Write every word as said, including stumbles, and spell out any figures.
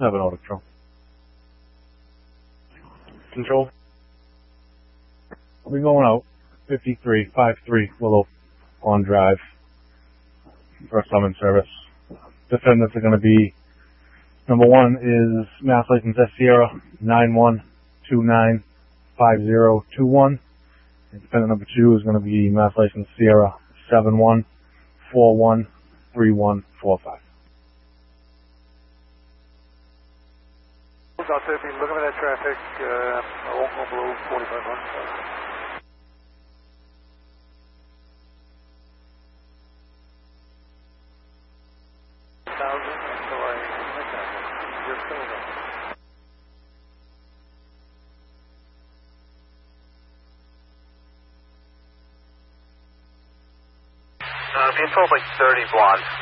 Seven auto control. Control. We're going out. fifty-three five three Willow Pond Drive for a summons service. Defendants are going to be, number one is Mass License S Sierra nine one two nine five zero two one. And defendant number two is going to be Mass License Sierra seven one four one three one four five. Doctor, if you're looking at that traffic, uh, I won't go below forty-five hundred. Uh, being told like thirty blonde.